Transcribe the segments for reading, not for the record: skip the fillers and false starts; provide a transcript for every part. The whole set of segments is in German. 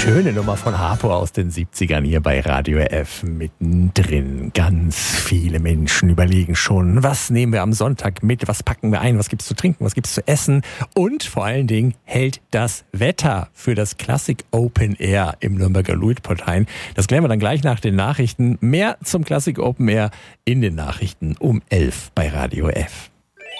Schöne Nummer von Harpo aus den 70ern hier bei Radio F. Mittendrin. Ganz viele Menschen überlegen schon, was nehmen wir am Sonntag mit, was packen wir ein, was gibt's zu trinken, was gibt's zu essen und vor allen Dingen hält das Wetter für das Classic Open Air im Nürnberger Luitpoldhain. Das klären wir dann gleich nach den Nachrichten. Mehr zum Classic Open Air in den Nachrichten um 11 bei Radio F.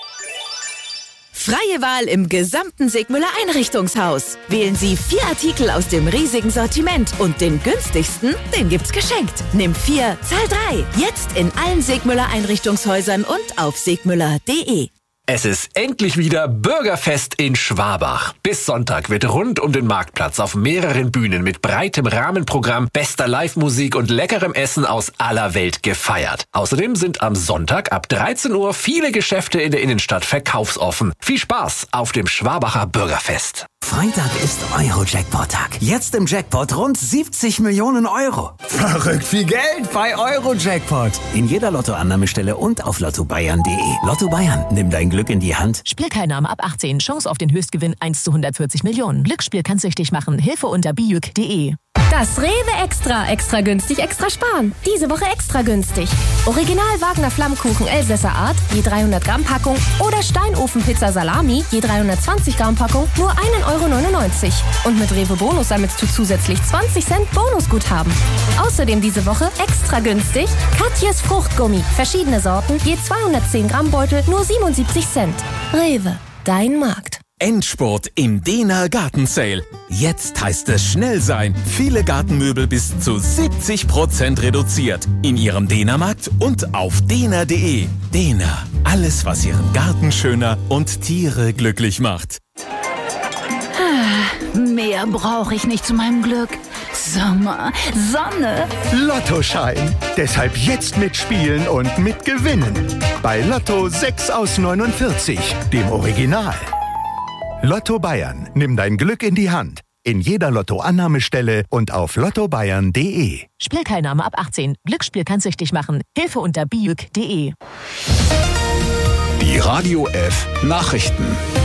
Freie Wahl im gesamten Segmüller Einrichtungshaus. Wählen Sie 4 Artikel aus dem riesigen Sortiment und den günstigsten, den gibt's geschenkt. Nimm 4, zahl 3. Jetzt in allen Segmüller Einrichtungshäusern und auf segmüller.de. Es ist endlich wieder Bürgerfest in Schwabach. Bis Sonntag wird rund um den Marktplatz auf mehreren Bühnen mit breitem Rahmenprogramm, bester Live-Musik und leckerem Essen aus aller Welt gefeiert. Außerdem sind am Sonntag ab 13 Uhr viele Geschäfte in der Innenstadt verkaufsoffen. Viel Spaß auf dem Schwabacher Bürgerfest. Freitag ist Euro-Jackpot-Tag. Jetzt im Jackpot rund 70 Millionen Euro. Verrückt viel Geld bei Euro-Jackpot. In jeder Lottoannahmestelle und auf lottobayern.de. Lotto Bayern, nimm dein Glück in die Hand. Spielteilnahme ab 18. Chance auf den Höchstgewinn 1 zu 140 Millionen. Glücksspiel kann süchtig machen. Hilfe unter bijuk.de. Das Rewe Extra günstig, extra sparen. Diese Woche extra günstig. Original Wagner Flammkuchen Elsässer Art, je 300 Gramm Packung oder Steinofenpizza Salami, je 320 Gramm Packung, nur 1,99 €. Und mit Rewe Bonus sammelst du zusätzlich 20 Cent Bonusguthaben. Außerdem diese Woche extra günstig Katjes Fruchtgummi, verschiedene Sorten, je 210 Gramm Beutel, nur 77 Cent. Rewe, dein Markt. Endspurt im Dehner Gartensale. Jetzt heißt es schnell sein. Viele Gartenmöbel bis zu 70% reduziert. In Ihrem Dehnermarkt und auf dehner.de. Dehner. Alles, was Ihren Garten schöner und Tiere glücklich macht. Mehr brauche ich nicht zu meinem Glück. Sommer, Sonne. Lottoschein. Deshalb jetzt mitspielen und mitgewinnen. Bei Lotto 6 aus 49, dem Original. Lotto Bayern, nimm dein Glück in die Hand. In jeder Lottoannahmestelle und auf lottobayern.de. Spielteilnahme ab 18. Glücksspiel kann süchtig machen. Hilfe unter bijuk.de. Die Radio F Nachrichten.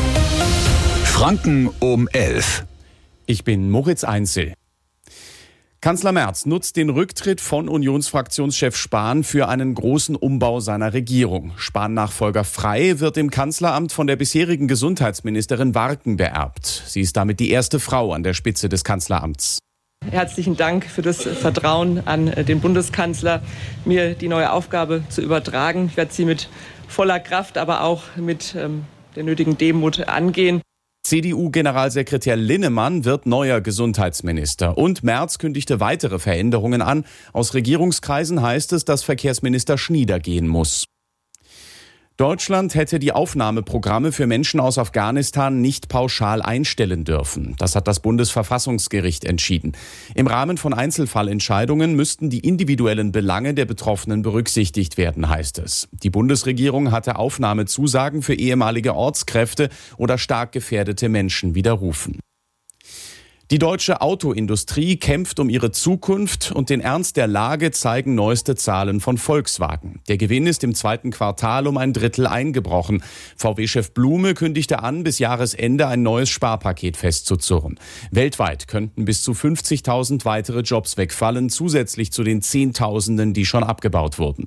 Franken um 11. Ich bin Moritz Einzel. Kanzler Merz nutzt den Rücktritt von Unionsfraktionschef Spahn für einen großen Umbau seiner Regierung. Spahn-Nachfolger Frey wird im Kanzleramt von der bisherigen Gesundheitsministerin Warken beerbt. Sie ist damit die erste Frau an der Spitze des Kanzleramts. Herzlichen Dank für das Vertrauen an den Bundeskanzler, mir die neue Aufgabe zu übertragen. Ich werde sie mit voller Kraft, aber auch mit der nötigen Demut angehen. CDU-Generalsekretär Linnemann wird neuer Gesundheitsminister. Und Merz kündigte weitere Veränderungen an. Aus Regierungskreisen heißt es, dass Verkehrsminister Schnieder gehen muss. Deutschland hätte die Aufnahmeprogramme für Menschen aus Afghanistan nicht pauschal einstellen dürfen. Das hat das Bundesverfassungsgericht entschieden. Im Rahmen von Einzelfallentscheidungen müssten die individuellen Belange der Betroffenen berücksichtigt werden, heißt es. Die Bundesregierung hatte Aufnahmezusagen für ehemalige Ortskräfte oder stark gefährdete Menschen widerrufen. Die deutsche Autoindustrie kämpft um ihre Zukunft und den Ernst der Lage zeigen neueste Zahlen von Volkswagen. Der Gewinn ist im zweiten Quartal um 1/3 eingebrochen. VW-Chef Blume kündigte an, bis Jahresende ein neues Sparpaket festzuzurren. Weltweit könnten bis zu 50.000 weitere Jobs wegfallen, zusätzlich zu den Zehntausenden, die schon abgebaut wurden.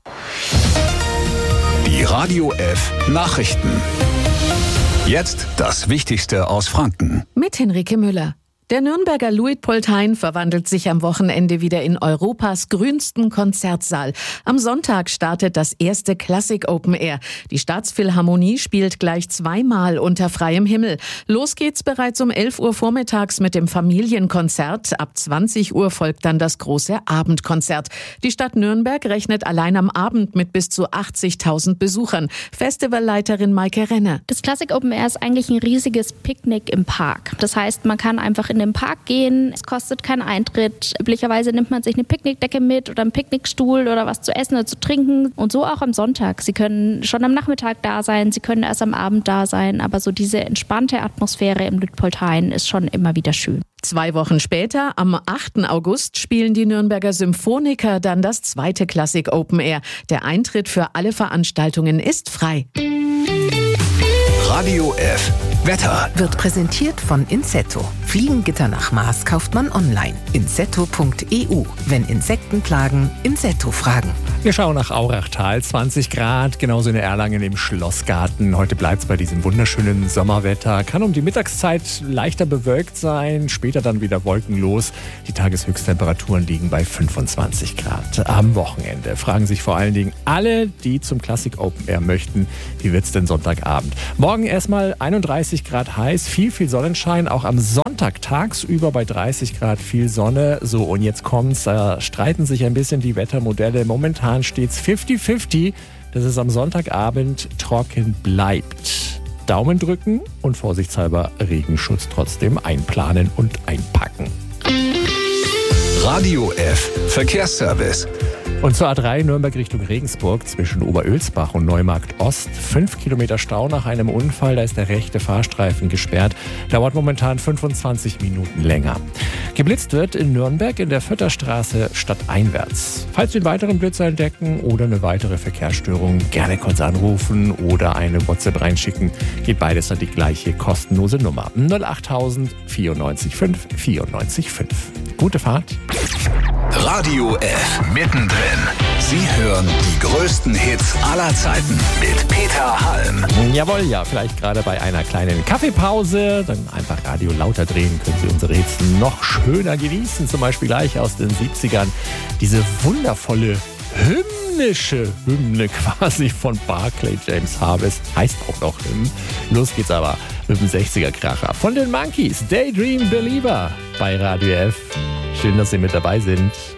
Die Radio F Nachrichten. Jetzt das Wichtigste aus Franken. Mit Henrike Müller. Der Nürnberger Luitpoldhain verwandelt sich am Wochenende wieder in Europas grünsten Konzertsaal. Am Sonntag startet das erste Classic Open Air. Die Staatsphilharmonie spielt gleich zweimal unter freiem Himmel. Los geht's bereits um 11 Uhr vormittags mit dem Familienkonzert. Ab 20 Uhr folgt dann das große Abendkonzert. Die Stadt Nürnberg rechnet allein am Abend mit bis zu 80.000 Besuchern. Festivalleiterin Maike Renner. Das Classic Open Air ist eigentlich ein riesiges Picknick im Park. Das heißt, man kann einfach in den Park gehen. Es kostet keinen Eintritt. Üblicherweise nimmt man sich eine Picknickdecke mit oder einen Picknickstuhl oder was zu essen oder zu trinken. Und so auch am Sonntag. Sie können schon am Nachmittag da sein, Sie können erst am Abend da sein. Aber so diese entspannte Atmosphäre im Luitpoldhain ist schon immer wieder schön. 2 Wochen später, am 8. August, spielen die Nürnberger Symphoniker dann das zweite Classic Open Air. Der Eintritt für alle Veranstaltungen ist frei. Radio F. Wetter wird präsentiert von Insetto. Fliegengitter nach Maß kauft man online. Insetto.eu. Wenn Insekten plagen, Insetto fragen. Wir schauen nach Aurachtal, 20 Grad, genauso in Erlangen im Schlossgarten. Heute bleibt es bei diesem wunderschönen Sommerwetter. Kann um die Mittagszeit leichter bewölkt sein, später dann wieder wolkenlos. Die Tageshöchsttemperaturen liegen bei 25 Grad. Am Wochenende fragen sich vor allen Dingen alle, die zum Classic Open Air möchten, wie wird es denn Sonntagabend? Morgen erstmal 31 Grad heiß, viel Sonnenschein, auch am Sonntag tagsüber bei 30 Grad viel Sonne. So, und jetzt kommt's, da streiten sich ein bisschen die Wettermodelle. Momentan steht's 50-50, dass es am Sonntagabend trocken bleibt. Daumen drücken und vorsichtshalber Regenschutz trotzdem einplanen und einpacken. Radio F Verkehrsservice. Und zur A3 Nürnberg Richtung Regensburg zwischen Oberölsbach und Neumarkt Ost. 5 Kilometer Stau nach einem Unfall, da ist der rechte Fahrstreifen gesperrt. Dauert momentan 25 Minuten länger. Geblitzt wird in Nürnberg in der Vötterstraße stadteinwärts. Falls Sie einen weiteren Blitzer entdecken oder eine weitere Verkehrsstörung, gerne kurz anrufen oder eine WhatsApp reinschicken. Geht beides an die gleiche kostenlose Nummer. 08000 94 5 94 5. Gute Fahrt. Radio F mittendrin. Sie hören die größten Hits aller Zeiten mit Peter Halm. Jawohl, ja, vielleicht gerade bei einer kleinen Kaffeepause. Dann einfach Radio lauter drehen, können Sie unsere Hits noch schöner genießen. Zum Beispiel gleich aus den 70ern. Diese wundervolle hymnische Hymne quasi von Barclay James Harvest. Heißt auch noch Hymn. Los geht's aber mit dem 60er-Kracher. Von den Monkees, Daydream Believer bei Radio F. Schön, dass Sie mit dabei sind.